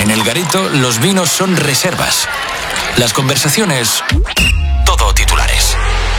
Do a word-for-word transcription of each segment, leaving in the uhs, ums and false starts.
En El Garito, los vinos son reservas. Las conversaciones, todo titulares.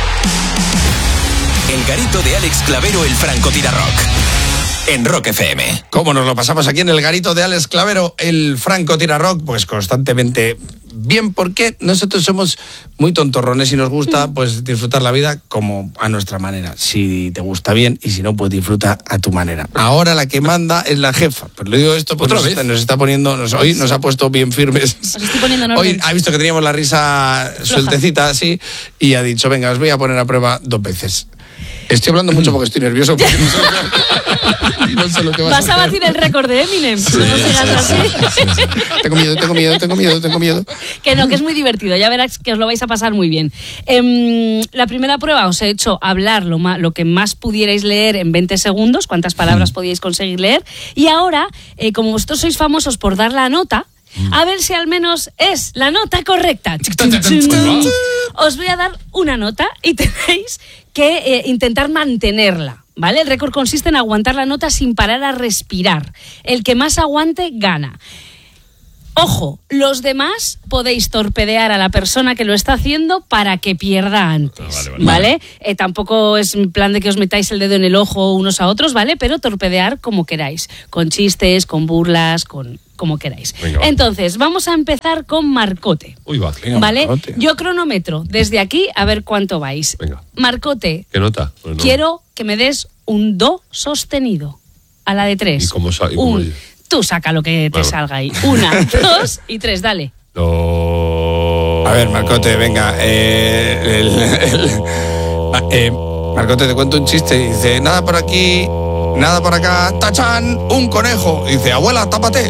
El Garito de Alex Clavero, el francotirarrock. En Rock F M. ¿Cómo nos lo pasamos aquí en El Garito de Alex Clavero, el francotirarrock? Pues constantemente bien, porque nosotros somos muy tontorrones y nos gusta pues disfrutar la vida como a nuestra manera. Si te gusta bien y si no, pues disfruta a tu manera. Ahora la que manda es la jefa. Pues le digo esto porque nos está, nos está poniendo, nos, hoy nos ha puesto bien firmes. Os estoy poniendo en orden. Hoy ha visto que teníamos la risa sueltecita así y ha dicho, venga, os voy a poner a prueba dos veces. Estoy hablando mucho porque estoy nervioso. Porque no sé, no sé lo que vas, vas a, a batir el récord de Eminem. Sí, no se gasta así. Sí, sí. Tengo miedo, tengo miedo, tengo miedo, tengo miedo. Que no, que es muy divertido. Ya verás que os lo vais a pasar muy bien. Eh, la primera prueba os he hecho hablar lo, ma, lo que más pudierais leer en veinte segundos, cuántas palabras mm. podíais conseguir leer. Y ahora, eh, como vosotros sois famosos por dar la nota, mm. a ver si al menos es la nota correcta. Os voy a dar una nota y tenéis que eh, intentar mantenerla, ¿vale? El récord consiste en aguantar la nota sin parar a respirar. El que más aguante gana. Ojo, los demás podéis torpedear a la persona que lo está haciendo para que pierda antes, ah, vale, vale, ¿vale? vale. Eh, tampoco es en plan de que os metáis el dedo en el ojo unos a otros, ¿vale? Pero torpedear como queráis, con chistes, con burlas, con como queráis. Venga, entonces, vamos a empezar con Marcote. Uy, va. Venga, ¿vale? Marcote. Yo cronometro desde aquí a ver cuánto vais. Venga. Marcote. ¿Qué nota? Pues no. Quiero que me des un do sostenido a la de tres. ¿Y cómo, sa- y cómo un, tú saca lo que te bueno. salga ahí. Una, dos y tres, dale. Do... A ver, Marcote, venga. Eh, el, el, el, eh, Marcote, te cuento un chiste. Dice, nada por aquí, nada por acá. ¡Tachán! Un conejo. Dice, abuela, tápate.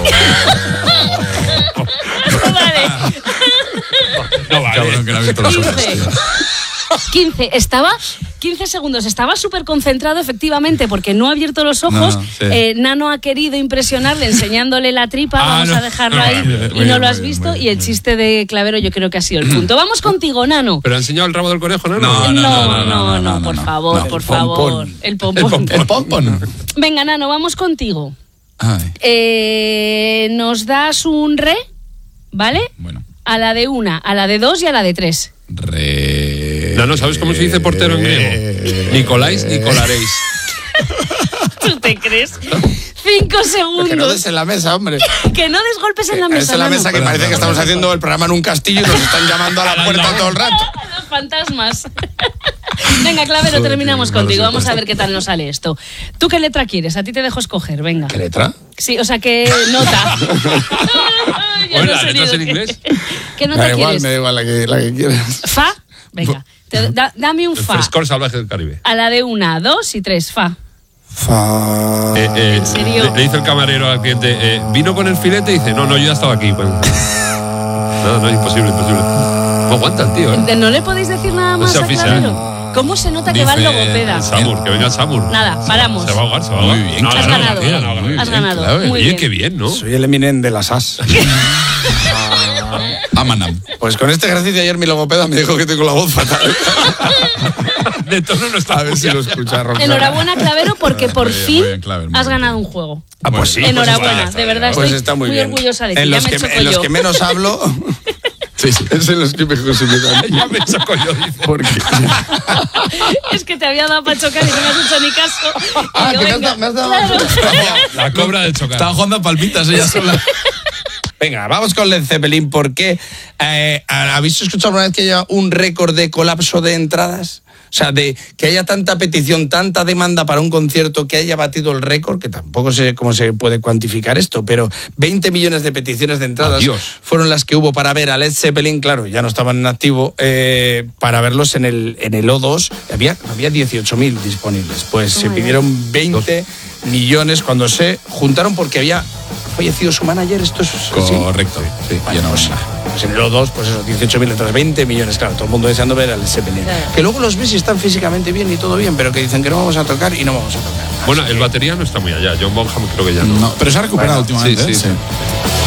Vale. No vale. Cabrón, que no ha visto los ojos, quince. Estaba quince segundos. Estaba súper concentrado, efectivamente, porque no ha abierto los ojos. No, no, sí. eh, Nano ha querido impresionarle enseñándole la tripa. Ah, Vamos no, a dejarlo no, ahí. No, y bien, no lo has bien, visto. Bien, y el chiste de Clavero yo creo que ha sido el punto. Vamos contigo, Nano. ¿Pero ha enseñado el rabo del conejo, Nano? No, no, no, no, no, no, no, no por favor, no, por favor. Pompón. El pompón. El pompón. Venga, Nano, vamos contigo. Eh, nos das un re, ¿vale? Bueno. A la de una, a la de dos y a la de tres. Re... No, no, ¿sabes cómo se dice portero en griego? Nicoláis, Nicolaréis. ¿Tú te crees? Cinco segundos. Que no des en la mesa, hombre. Que no des golpes en la que mesa. Es en la mesa que parece que estamos haciendo el programa en un castillo y nos están llamando a la puerta todo el rato. Los fantasmas. Venga, Clavero, terminamos contigo. Vamos a ver qué tal nos sale esto. ¿Tú qué letra quieres? A ti te dejo escoger, venga. ¿Qué letra? Sí, o sea, ¿qué nota? Bueno, ¿la letra es en inglés? ¿Qué nota da igual, quieres? Me da igual la que, la que quieras. ¿Fa? Venga, te, da, dame un fa. El frescor salvaje del Caribe. A la de una, dos y tres, fa. Fa. Eh, eh, ¿En serio? Le, le dice el camarero al cliente, eh, ¿vino con el filete? Y dice, no, no, yo ya estaba aquí. Pues, no, no, imposible, imposible. No aguanta el tío, ¿eh? ¿No le podéis decir nada más no a Clavero? ¿Cómo se nota que Dice, va el logopeda? El Samur, que venga el Samur. Nada, paramos. Se va a ahogar, se va a ahogar. Muy bien, no, has no, ganado. No, no, no, no, has bien, ganado. claro. Muy Oye, bien. qué bien, ¿no? Soy el Eminem de las as. Amanam. Pues con este ejercicio ayer mi logopeda me dijo que tengo la voz fatal. De tono no está. A ver si lo escucha Roxana. Enhorabuena, Clavero, porque por Muy bien, fin muy bien, Clavero, muy has bien. ganado un juego. Ah, pues sí. Enhorabuena, pues está, de verdad pues estoy está muy, muy bien. orgullosa de ti. En Ya los, me que, choco en los yo. que menos hablo... Sí, sí. Es en los que mejor se me dan. Ya me choco yo, dice. ¿Por qué? Es que te había dado para chocar y no me has hecho ni caso. Ah, Y yo, que me has venga, dado- me has dado- claro. La cobra de chocar. Estaba jugando a palmitas ella sola. Venga, vamos con Led Zeppelin, porque eh, ¿habéis escuchado alguna vez que haya un récord de colapso de entradas? O sea, de que haya tanta petición, tanta demanda para un concierto que haya batido el récord, que tampoco sé cómo se puede cuantificar esto, pero veinte millones de peticiones de entradas Adiós. fueron las que hubo para ver a Led Zeppelin. Claro, ya no estaban en activo, eh, para verlos en el, en el O dos. Había, había dieciocho mil disponibles. Pues se pidieron veinte millones cuando se juntaron porque había fallecido su manager. Esto es así. Correcto. Sí, Bueno, ya no. pues, pues en el O dos, pues eso, dieciocho mil entradas, veinte millones, claro, todo el mundo deseando ver al Zeppelin. Claro. Que luego los ves y están físicamente bien y todo bien, pero que dicen que no vamos a tocar y no vamos a tocar. Bueno, el batería no está muy allá. John Bonham creo que ya no. No, pero se ha recuperado Bueno, últimamente. sí, sí, ¿eh? sí.